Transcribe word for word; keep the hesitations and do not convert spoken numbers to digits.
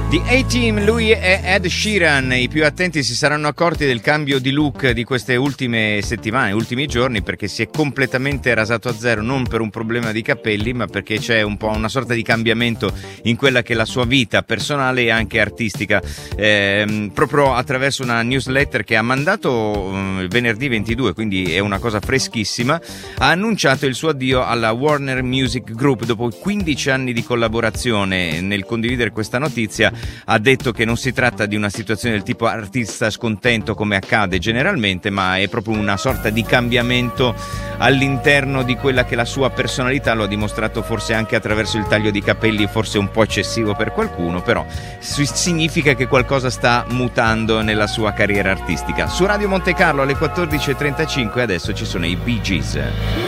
The A-Team, lui è Ed Sheeran. I più attenti si saranno accorti del cambio di look di queste ultime settimane, ultimi giorni, perché si è completamente rasato a zero, non per un problema di capelli, ma perché c'è un po' una sorta di cambiamento in quella che è la sua vita personale e anche artistica, eh, proprio attraverso una newsletter che ha mandato eh, venerdì ventidue, quindi è una cosa freschissima. Ha annunciato il suo addio alla Warner Music Group dopo quindici anni di collaborazione. Nel condividere questa notizia ha detto che non si tratta di una situazione del tipo artista scontento come accade generalmente, ma è proprio una sorta di cambiamento all'interno di quella che è la sua personalità. Lo ha dimostrato forse anche attraverso il taglio di capelli, forse un po' eccessivo per qualcuno, però significa che qualcosa sta mutando nella sua carriera artistica. Su Radio Monte Carlo alle quattordici e trentacinque adesso ci sono i Bee Gees.